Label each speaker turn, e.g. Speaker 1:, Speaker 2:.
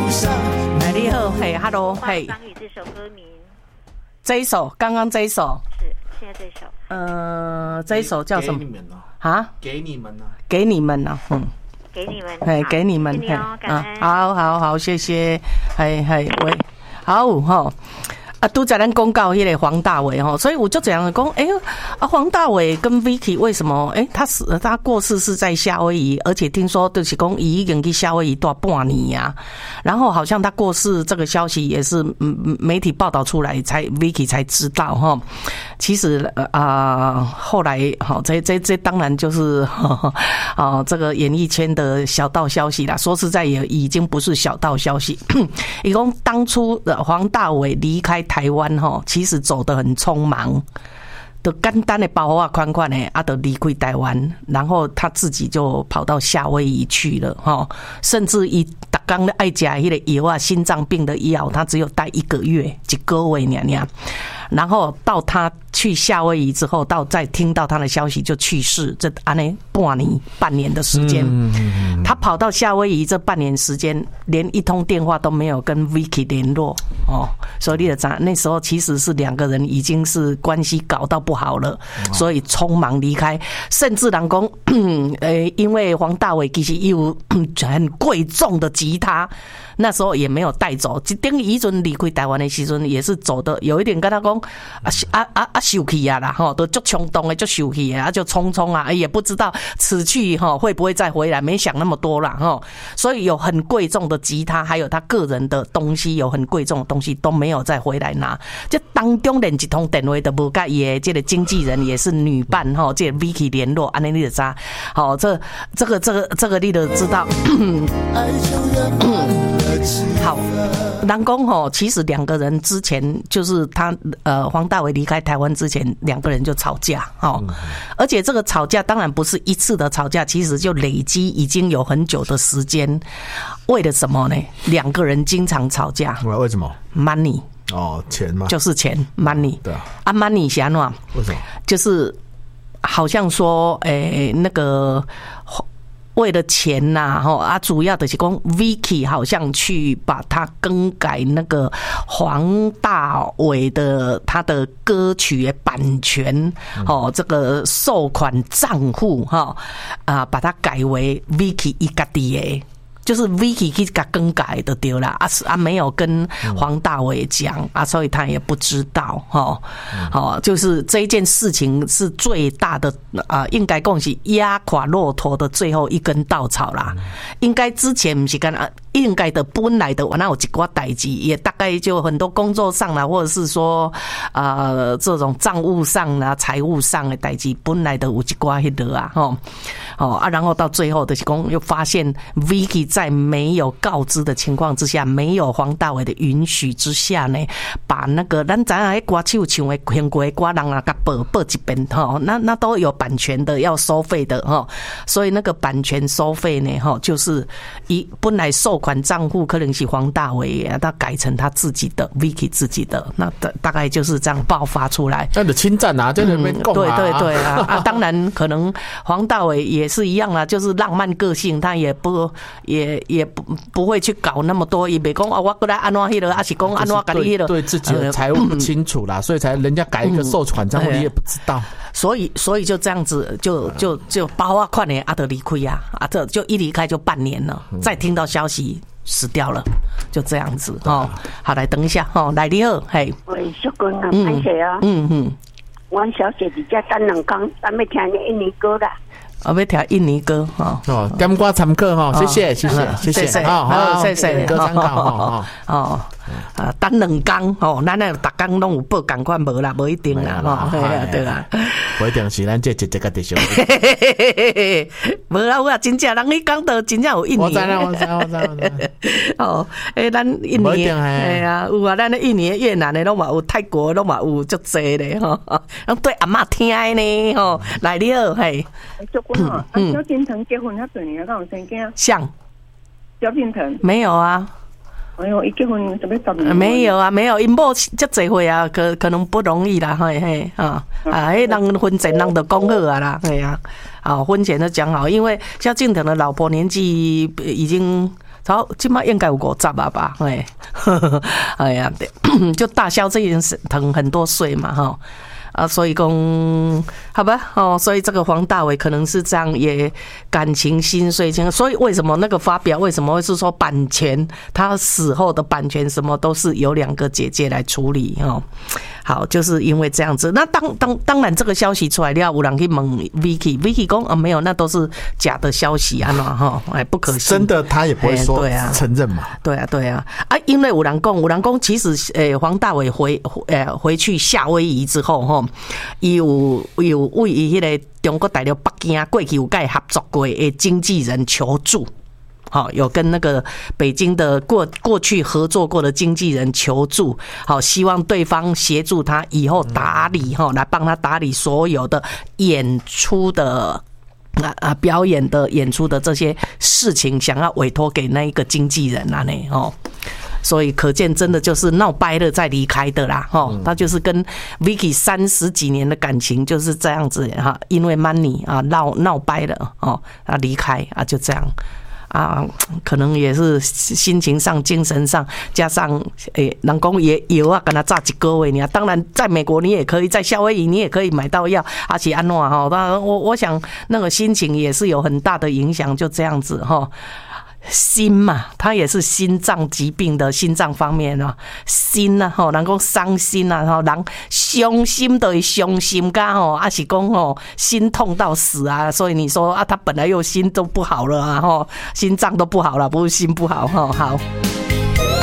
Speaker 1: 上。
Speaker 2: 哎，你好，嘿 ，Hello， 嘿。
Speaker 3: 张宇这首歌名，
Speaker 2: 这一首，刚刚这一首
Speaker 3: 是现在这首，
Speaker 2: 这一首叫什么？
Speaker 4: 给你们哦，
Speaker 2: 啊？
Speaker 4: 给你们啊，
Speaker 2: 给你们呢，
Speaker 3: 给你们，
Speaker 2: 嘿，给你们，嘿，好好好，谢谢，嘿嘿，喂，好哈。都在咱公告迄个黄大炜哈，所以我就这样讲，黄大炜跟 Vicky 为什么他过世是在夏威夷，而且听说就是讲已经去夏威夷待半年呀，然后好像他过世这个消息也是媒体报道出来才 Vicky 才知道哈。其实后来这当然就是这个演艺圈的小道消息啦，说实在也已经不是小道消息。一共当初黄大炜离开台湾其实走得很匆忙，就简单的包啊款款的就离开台湾，然后他自己就跑到夏威夷去了甚至每天爱吃那个药啊，心脏病的药，他只有待1个月，1个月而已。然后到他去夏威夷之后，到再听到他的消息就去世，这安尼半年的时间，他跑到夏威夷这半年时间，连一通电话都没有跟 Vicky 联络所以你就知道那时候其实是2个人已经是关系搞到不好了，所以匆忙离开，甚至人说因为黄大炜其实有很贵重的吉他，那时候也没有带走，等于以前离开台湾的时候也是走的有一点跟他讲受气啊啦都足冲动的，就受气啊，就匆匆啊，也不知道此去会不会再回来，没想那么多啦所以有很贵重的吉他，还有他个人的东西，有很贵重的东西都没有再回来拿。这当中连一通电话都无跟伊的这个经纪人也是女伴这个 Vicky 联络，安尼你就知道这个你就知道好，人讲其实2个人之前就是他黄大炜离开台湾之前，2个人就吵架而且这个吵架当然不是一次的吵架，其实就累积已经有很久的时间。为了什么呢？2个人经常吵架，
Speaker 4: 为什么
Speaker 2: ？Money
Speaker 4: 钱嘛，
Speaker 2: 就是钱 ，money
Speaker 4: 对
Speaker 2: money 是怎样？
Speaker 4: 为什么？
Speaker 2: 就是好像说那个。为了钱呐，主要的是讲 Vicky 好像去把他更改那个黄大炜的他的歌曲的版权，这个收款账户把它改为 Vicky 一家的。就是 Vicky 去给更改的对啦，没有跟黄大炜讲所以他也不知道就是这一件事情是最大的应该讲是压垮骆驼的最后一根稻草啦。应该之前不是跟应该的本来的那有一寡代志，也大概就很多工作上啦，或者是说这种账务上啦、财务上的代志，本来的有一寡迄个然后到最后的是讲又发现 Vicky 在没有告知的情况之下，没有黄大炜的允许之下呢，把那个咱知影迄歌手唱的听过的歌人啊，甲报一遍那都有版权的，要收费的所以那个版权收费呢就是本来收款账户可能是黄大炜他改成他自己的 Vicky 自己的，那大概就是这样爆发出来。
Speaker 4: 那的侵占在那边讲
Speaker 2: 对当然可能黄大炜也是一样啦，就是浪漫个性，他也不会去搞那么多，也别讲我过来安怎迄个，还是讲安怎搞你迄个，对
Speaker 4: 自己的财务不清楚啦，所以才人家改一个收款账户，你也不知道。
Speaker 2: 所以就这样子，就包款的就离开这就一离开就半年了，再听到消息死掉了，就这样子好，来等一下来你好，嘿，
Speaker 5: 喂，小君啊，感谢啊，阮小姐伫遮等2天，咱要听你印尼歌啦。
Speaker 2: 要听印尼歌
Speaker 4: 点歌参考谢谢
Speaker 2: 谢谢好谢谢
Speaker 4: 歌参考
Speaker 2: 等2天咱那逐天拢有报同款无啦，无一定啦对啊，
Speaker 4: 不一定是咱这个地方。
Speaker 2: 无啦，我真正人迄讲到真正有印尼，
Speaker 4: 我知
Speaker 2: 咱印尼有啊，咱印尼越南的拢嘛有，泰国拢嘛有足侪咧对阿嬷听的呢来你好，嘿。
Speaker 5: 萧敬腾结婚遐多年，敢有生囝？
Speaker 2: 像
Speaker 5: 萧敬腾
Speaker 2: 没有啊？
Speaker 5: 哎呦，伊结婚准备10年？
Speaker 2: 没有啊，没有，因某遮侪岁啊，可能不容易啦，嘿迄人婚前人就讲好啊啦，嘿婚前就讲好，因为萧敬腾的老婆年纪已经好，今麦应该有50啊吧？哎，哎呀，就大萧这件事疼很多岁嘛，哈。所以讲好吧，所以这个黄大炜可能是这样，也感情心碎。所以为什么那个发表为什么会是说版权，他死后的版权什么都是由2个姐姐来处理哦。好，就是因为这样子。那当然这个消息出来了，有人去问 Vicky 讲没有，那都是假的消息啊哈，哎不可信。
Speaker 4: 真的他也不会说承认嘛。对
Speaker 2: 啊，因为有人讲其实黄大炜回去夏威夷之后哈。有为迄个中国大陆北京过去有跟合作过的经纪人求助，好，有跟那个北京的过去合作过的经纪人求助，好，希望对方协助他以后打理来帮他打理所有的演出的。表演的演出的这些事情，想要委托给那一个经纪人啊呢，所以可见真的就是闹掰了再离开的啦，他就是跟 Vicky 30几年的感情就是这样子哈，因为 money 啊闹掰了离开就这样。可能也是心情上、精神上，加上人讲也药啊，跟他炸1个月，当然在美国你也可以，在夏威夷你也可以买到药，而且安诺哈，当然我想那个心情也是有很大的影响，就这样子哈。心嘛，他也是心脏疾病的心脏方面啊，心啊，人讲伤心啊，人伤心的伤心噶还是讲心痛到死啊，所以你说他本来又心都不好了啊，心脏都不好了，不是心不好好。